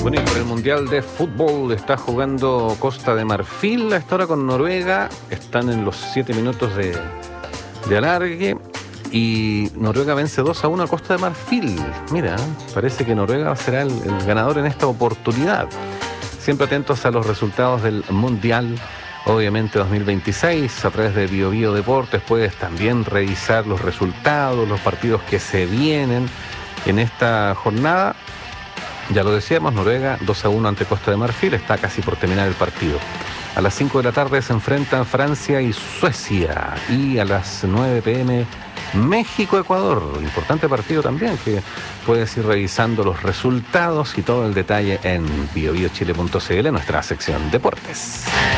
Bueno, y por el Mundial de Fútbol está jugando Costa de Marfil a esta hora con Noruega. Están en los 7 minutos de alargue. Y Noruega vence 2-1 a Costa de Marfil. Mira, parece que Noruega será el ganador en esta oportunidad. Siempre atentos a los resultados del Mundial, obviamente 2026, a través de BioBio Deportes. Puedes también revisar los resultados, los partidos que se vienen en esta jornada. Ya lo decíamos, Noruega 2-1 ante Costa de Marfil, está casi por terminar el partido. A las 5 de la tarde se enfrentan Francia y Suecia, y a las 9 p.m. México-Ecuador. Importante partido también, que puedes ir revisando los resultados y todo el detalle en biobiochile.cl, nuestra sección Deportes.